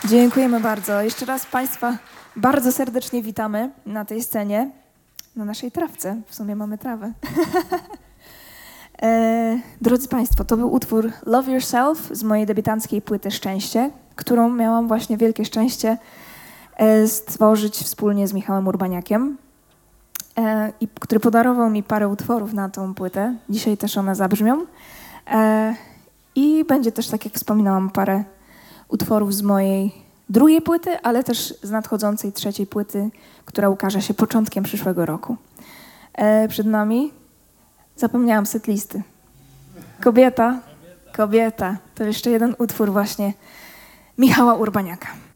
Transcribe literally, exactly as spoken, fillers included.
Dziękujemy bardzo. Jeszcze raz Państwa bardzo serdecznie witamy na tej scenie, na naszej trawce. W sumie mamy trawę. e, drodzy Państwo, to był utwór Love Yourself z mojej debiutanckiej płyty Szczęście, którą miałam właśnie wielkie szczęście e, stworzyć wspólnie z Michałem Urbaniakiem, e, i, który podarował mi parę utworów na tą płytę. Dzisiaj też one zabrzmią. E, I będzie też, tak jak wspominałam, parę utworów z mojej drugiej płyty, ale też z nadchodzącej trzeciej płyty, która ukaże się początkiem przyszłego roku. E, przed nami, zapomniałam setlisty. Kobieta, kobieta. To jeszcze jeden utwór właśnie Michała Urbaniaka.